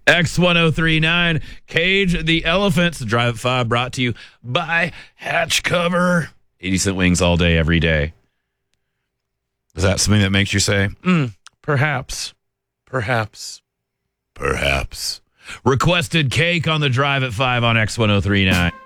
X1039, Cage the Elephants, Drive at 5, brought to you by Hatch Cover. 80-cent wings all day, every day. Is that something that makes you say, perhaps. Requested Cake on the Drive at 5 on X1039.